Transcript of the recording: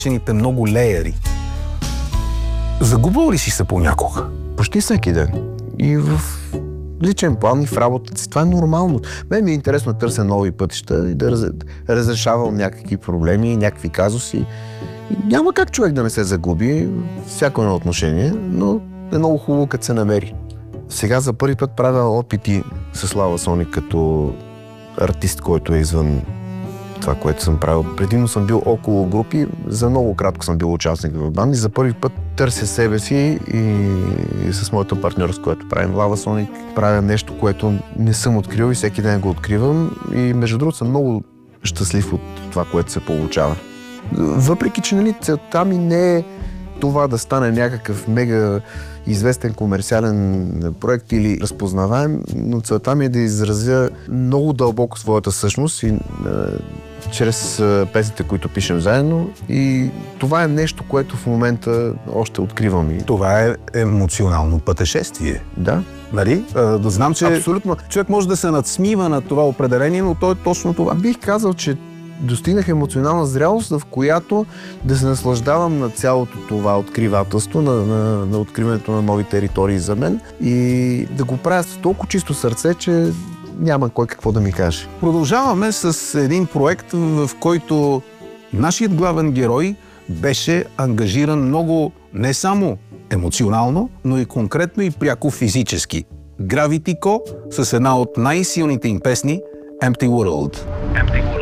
Чините много леери. Загубвал ли си се понякога? Почти всеки ден. И в личен план, и в работата си. Това е нормално. Мен ми е интересно да търся нови пътища и да разрешавам някакви проблеми, някакви казуси. И няма как човек да не се загуби всяко едно отношение, но е много хубаво, като се намери. Сега за първи път правя опити с Лава Соник като артист, който е извън това, което съм правил. Предимно съм бил около групи, за много кратко съм бил участник в банди. За първи път търся себе си и с моята партньор, с която правим Лава Соник, правя нещо, което не съм открил и всеки ден го откривам. И между другото съм много щастлив от това, което се получава. Въпреки, че целта ми не е това да стане някакъв мега известен комерциален проект или разпознаваем, но целта ми е да изразя много дълбоко своята същност и чрез песните, които пишем заедно. И това е нещо, което в момента още откривам. Това е емоционално пътешествие. Да. Нали? Да знам, че абсолютно. Човек може да се надсмива на това определение, но то е точно това. Бих казал, че достигнах емоционална зрялост, в която да се наслаждавам на цялото това откривателство, на откриването на нови територии за мен и да го правя с толкова чисто сърце, че няма кой какво да ми каже. Продължаваме с един проект, в който нашият главен герой беше ангажиран много не само емоционално, но и конкретно и пряко физически. Gravity Co. с една от най-силните им песни Empty World.